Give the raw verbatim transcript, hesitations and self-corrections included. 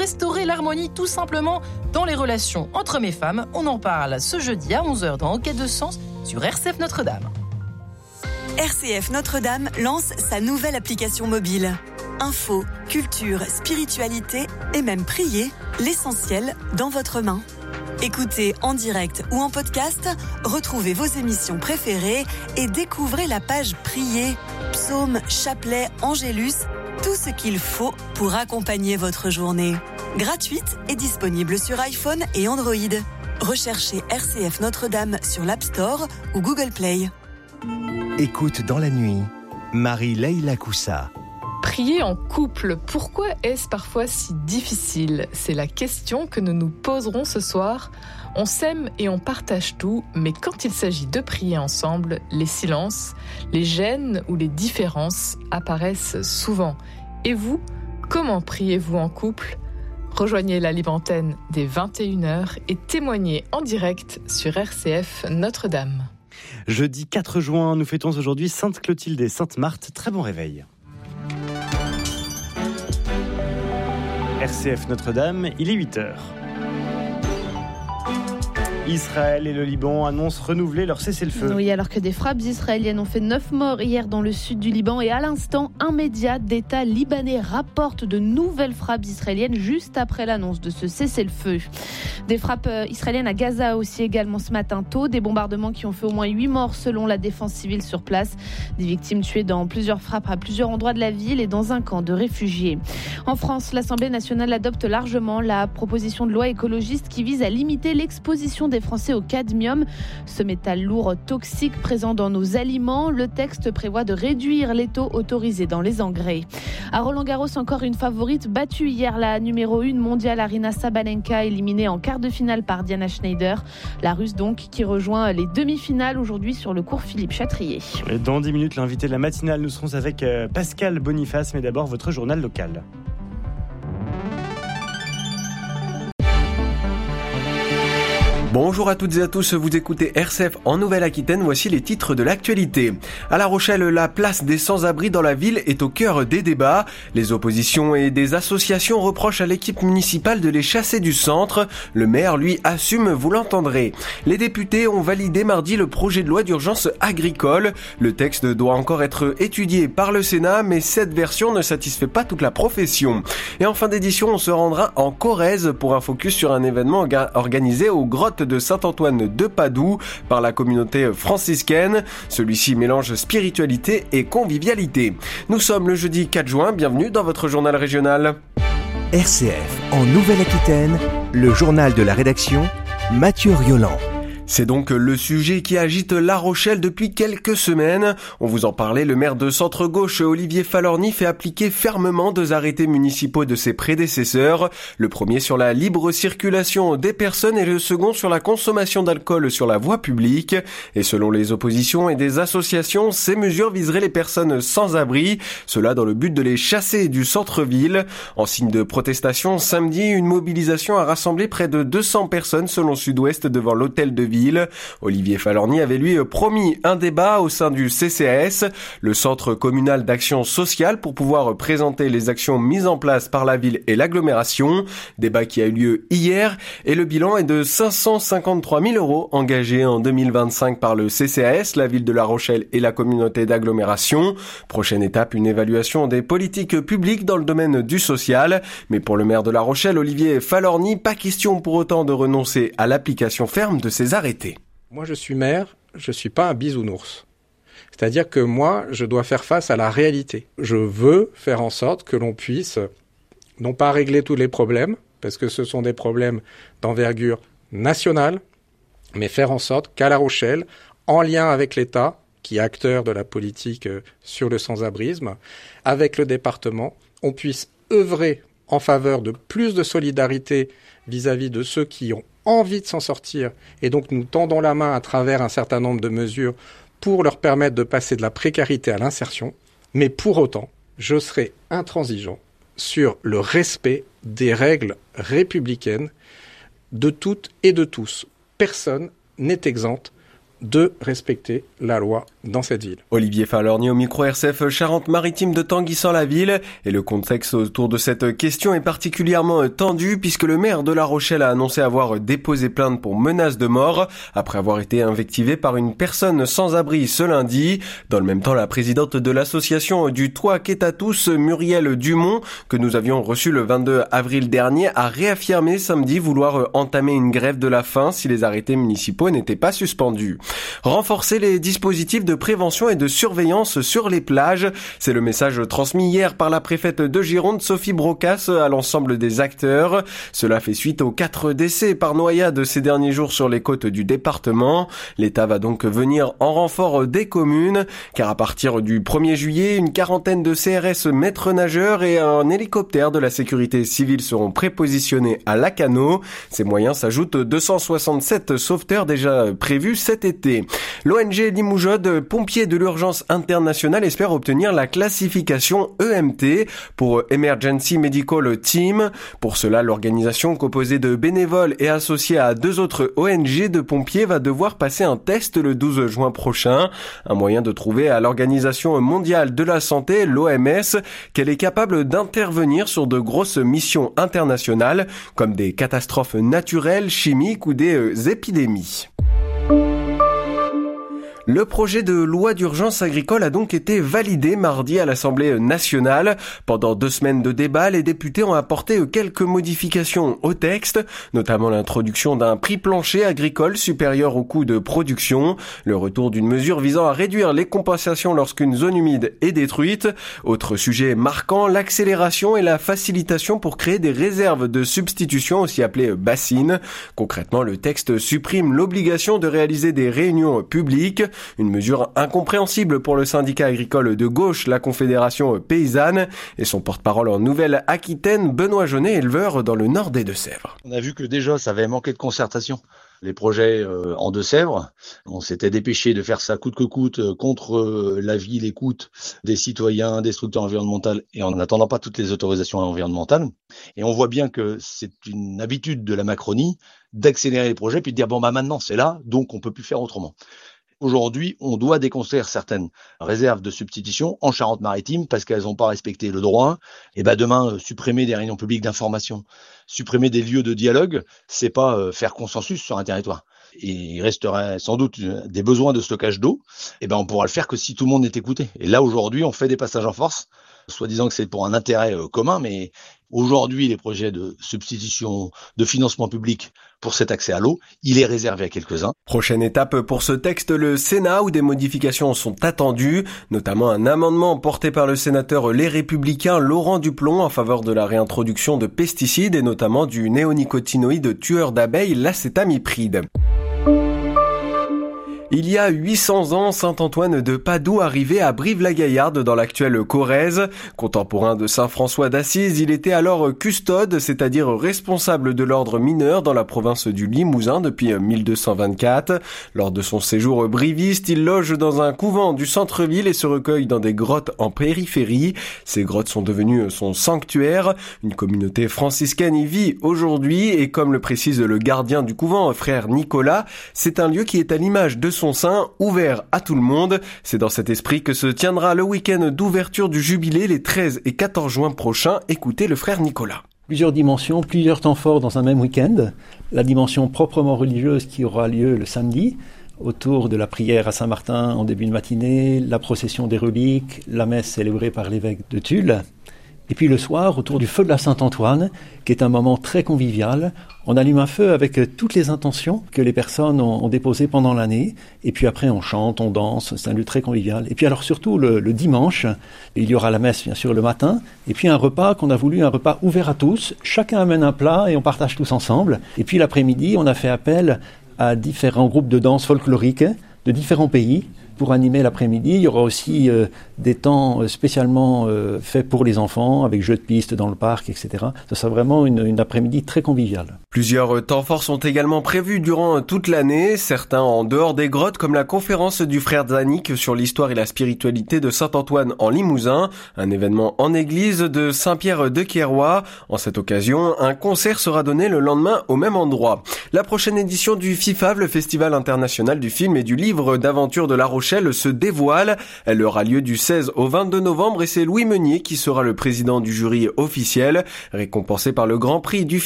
restaurer l'harmonie tout simplement dans les relations entre hommes et femmes. On en parle ce jeudi à onze heures dans En quête de sens sur R C F Notre-Dame. R C F Notre-Dame lance sa nouvelle application mobile. Info, culture, spiritualité et même prier, l'essentiel dans votre main. Écoutez en direct ou en podcast, retrouvez vos émissions préférées et découvrez la page Prier, psaumes, chapelets, angélus, tout ce qu'il faut pour accompagner votre journée. Gratuite et disponible sur iPhone et Android. Recherchez R C F Notre-Dame sur l'App Store ou Google Play. Écoute dans la nuit, Marie-Leila Koussa. Prier en couple, pourquoi est-ce parfois si difficile ? C'est la question que nous nous poserons ce soir. On s'aime et on partage tout, mais quand il s'agit de prier ensemble, les silences, les gênes ou les différences apparaissent souvent. Et vous, comment priez-vous en couple ? Rejoignez la libre antenne dès vingt et une heures et témoignez en direct sur R C F Notre-Dame. Jeudi quatre juin, nous fêtons aujourd'hui Sainte Clotilde et Sainte Marthe. Très bon réveil. R C F Notre-Dame, il est huit heures. Israël et le Liban annoncent renouveler leur cessez-le-feu. Oui, alors que des frappes israéliennes ont fait neuf morts hier dans le sud du Liban et à l'instant, un média d'État libanais rapporte de nouvelles frappes israéliennes juste après l'annonce de ce cessez-le-feu. Des frappes israéliennes à Gaza aussi également ce matin tôt, des bombardements qui ont fait au moins huit morts selon la défense civile sur place, des victimes tuées dans plusieurs frappes à plusieurs endroits de la ville et dans un camp de réfugiés. En France, l'Assemblée nationale adopte largement la proposition de loi écologiste qui vise à limiter l'exposition des Français au cadmium, ce métal lourd toxique présent dans nos aliments. Le texte prévoit de réduire les taux autorisés dans les engrais. À Roland-Garros, encore une favorite battue hier, la numéro un mondiale Aryna Sabalenka, éliminée en quart de finale par Diana Schneider. La Russe donc qui rejoint les demi-finales aujourd'hui sur le cours Philippe Chatrier. Dans dix minutes, l'invité de la matinale, nous serons avec Pascal Boniface, mais d'abord votre journal local. Bonjour à toutes et à tous, vous écoutez R C F en Nouvelle-Aquitaine, voici les titres de l'actualité. À La Rochelle, la place des sans-abri dans la ville est au cœur des débats. Les oppositions et des associations reprochent à l'équipe municipale de les chasser du centre. Le maire, lui, assume, vous l'entendrez. Les députés ont validé mardi le projet de loi d'urgence agricole. Le texte doit encore être étudié par le Sénat, mais cette version ne satisfait pas toute la profession. Et en fin d'édition, on se rendra en Corrèze pour un focus sur un événement organisé aux grottes de Saint-Antoine de Padoue par la communauté franciscaine. Celui-ci mélange spiritualité et convivialité. Nous sommes le jeudi quatre juin, bienvenue dans votre journal régional. R C F en Nouvelle-Aquitaine, le journal de la rédaction, Mathieu Rioland. C'est donc le sujet qui agite La Rochelle depuis quelques semaines. On vous en parlait, le maire de centre-gauche, Olivier Falorni, fait appliquer fermement deux arrêtés municipaux de ses prédécesseurs. Le premier sur la libre circulation des personnes et le second sur la consommation d'alcool sur la voie publique. Et selon les oppositions et des associations, ces mesures viseraient les personnes sans abri. Cela dans le but de les chasser du centre-ville. En signe de protestation, samedi, une mobilisation a rassemblé près de deux cents personnes selon Sud-Ouest devant l'hôtel de ville. Olivier Falorni avait lui promis un débat au sein du C C A S, le Centre communal d'action sociale, pour pouvoir présenter les actions mises en place par la ville et l'agglomération. Débat qui a eu lieu hier et le bilan est de cinq cent cinquante-trois mille euros engagés en deux mille vingt-cinq par le C C A S, la ville de La Rochelle et la communauté d'agglomération. Prochaine étape, une évaluation des politiques publiques dans le domaine du social. Mais pour le maire de La Rochelle, Olivier Falorni, pas question pour autant de renoncer à l'application ferme de ces arrêtés. Moi, je suis maire, je suis pas un bisounours. C'est-à-dire que moi, je dois faire face à la réalité. Je veux faire en sorte que l'on puisse, non pas régler tous les problèmes, parce que ce sont des problèmes d'envergure nationale, mais faire en sorte qu'à La Rochelle, en lien avec l'État, qui est acteur de la politique sur le sans-abrisme, avec le département, on puisse œuvrer en faveur de plus de solidarité vis-à-vis de ceux qui ont envie de s'en sortir. Et donc nous tendons la main à travers un certain nombre de mesures pour leur permettre de passer de la précarité à l'insertion. Mais pour autant, je serai intransigeant sur le respect des règles républicaines de toutes et de tous. Personne n'est exempt de respecter la loi dans cette ville. Olivier Falorni au micro R C F Charente-Maritime de Tanguy-sans-la-Ville. Et le contexte autour de cette question est particulièrement tendu puisque le maire de La Rochelle a annoncé avoir déposé plainte pour menace de mort après avoir été invectivé par une personne sans abri ce lundi. Dans le même temps, la présidente de l'association du Toit qu'est à tous, Muriel Dumont, que nous avions reçu le vingt-deux avril dernier, a réaffirmé samedi vouloir entamer une grève de la faim si les arrêtés municipaux n'étaient pas suspendus. Renforcer les dispositifs de prévention et de surveillance sur les plages, c'est le message transmis hier par la préfète de Gironde, Sophie Brocas, à l'ensemble des acteurs. Cela fait suite aux quatre décès par noyade ces derniers jours sur les côtes du département. L'État va donc venir en renfort des communes, car à partir du premier juillet, une quarantaine de C R S maîtres nageurs et un hélicoptère de la sécurité civile seront prépositionnés à Lacanau. Ces moyens s'ajoutent aux deux cent soixante-sept sauveteurs déjà prévus cet été. L'O N G Limoujod, pompiers de l'urgence internationale, espère obtenir la classification E M T pour Emergency Medical Team. Pour cela, l'organisation composée de bénévoles et associée à deux autres O N G de pompiers va devoir passer un test le douze juin prochain. Un moyen de trouver à l'Organisation mondiale de la santé, l'O M S, qu'elle est capable d'intervenir sur de grosses missions internationales comme des catastrophes naturelles, chimiques ou des épidémies. Le projet de loi d'urgence agricole a donc été validé mardi à l'Assemblée nationale. Pendant deux semaines de débat, les députés ont apporté quelques modifications au texte, notamment l'introduction d'un prix plancher agricole supérieur au coût de production, le retour d'une mesure visant à réduire les compensations lorsqu'une zone humide est détruite. Autre sujet marquant, l'accélération et la facilitation pour créer des réserves de substitution, aussi appelées bassines. Concrètement, le texte supprime l'obligation de réaliser des réunions publiques. Une mesure incompréhensible pour le syndicat agricole de gauche, la Confédération paysanne, et son porte-parole en Nouvelle-Aquitaine, Benoît Jaunet, éleveur dans le nord des Deux-Sèvres. On a vu que déjà, ça avait manqué de concertation. Les projets euh, en Deux-Sèvres, on s'était dépêché de faire ça coûte que coûte euh, contre euh, l'avis, l'écoute des citoyens, des structures environnementales et en n'attendant pas toutes les autorisations environnementales. Et on voit bien que c'est une habitude de la Macronie d'accélérer les projets puis de dire bon bah maintenant c'est là, donc on peut plus faire autrement. Aujourd'hui, on doit déconstruire certaines réserves de substitution en Charente-Maritime parce qu'elles n'ont pas respecté le droit. Et ben demain, euh, supprimer des réunions publiques d'information, supprimer des lieux de dialogue, c'est pas euh, faire consensus sur un territoire. Et il resterait sans doute des besoins de stockage d'eau. Et ben on pourra le faire que si tout le monde est écouté. Et là aujourd'hui, on fait des passages en force, soi-disant que c'est pour un intérêt euh, commun, mais aujourd'hui, les projets de substitution, de financement public pour cet accès à l'eau, il est réservé à quelques-uns. Prochaine étape pour ce texte, le Sénat, où des modifications sont attendues, notamment un amendement porté par le sénateur Les Républicains Laurent Duplon en faveur de la réintroduction de pesticides et notamment du néonicotinoïde tueur d'abeilles, l'acétamipride. Il y a huit cents ans, saint Antoine de Padoue arrivait à Brive-la-Gaillarde dans l'actuelle Corrèze. Contemporain de saint François d'Assise, il était alors custode, c'est-à-dire responsable de l'ordre mineur dans la province du Limousin depuis mille deux cent vingt-quatre. Lors de son séjour briviste, il loge dans un couvent du centre-ville et se recueille dans des grottes en périphérie. Ces grottes sont devenues son sanctuaire. Une communauté franciscaine y vit aujourd'hui et comme le précise le gardien du couvent, frère Nicolas, c'est un lieu qui est à l'image de son sein, ouvert à tout le monde. C'est dans cet esprit que se tiendra le week-end d'ouverture du Jubilé les treize et quatorze juin prochains. Écoutez le frère Nicolas. Plusieurs dimensions, plusieurs temps forts dans un même week-end. La dimension proprement religieuse qui aura lieu le samedi, autour de la prière à Saint-Martin en début de matinée, la procession des reliques, la messe célébrée par l'évêque de Tulle. Et puis le soir, autour du feu de la Saint-Antoine, qui est un moment très convivial. On allume un feu avec toutes les intentions que les personnes ont, ont déposées pendant l'année. Et puis après, on chante, on danse, c'est un lieu très convivial. Et puis alors surtout, le, le dimanche, il y aura la messe, bien sûr, le matin. Et puis un repas qu'on a voulu, un repas ouvert à tous. Chacun amène un plat et on partage tous ensemble. Et puis l'après-midi, on a fait appel à différents groupes de danse folkloriques de différents pays. Pour animer l'après-midi, il y aura aussi euh, des temps spécialement euh, faits pour les enfants, avec jeux de piste dans le parc, et cetera. Ça sera vraiment une, une après-midi très conviviale. Plusieurs temps forts sont également prévus durant toute l'année, certains en dehors des grottes comme la conférence du frère Zanik sur l'histoire et la spiritualité de Saint-Antoine en Limousin, un événement en église de Saint-Pierre de Quiérois. En cette occasion, un concert sera donné le lendemain au même endroit. La prochaine édition du FIFAV, le Festival international du film et du livre d'aventure de La Rochelle, se dévoile. Elle aura lieu du seize au vingt-deux novembre et c'est Louis Meunier qui sera le président du jury officiel, récompensé par le Grand Prix du